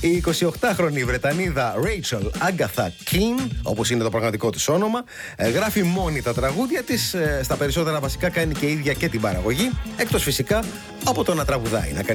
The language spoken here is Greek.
Η 28χρονη Βρετανίδα Rachel Agatha Keane, όπως είναι το πραγματικό της όνομα, γράφει μόνη τα τραγούδια της. Στα περισσότερα βασικά κάνει και η ίδια και την παραγωγή, εκτός φυσικά από το να τραγουδάει, να κάνει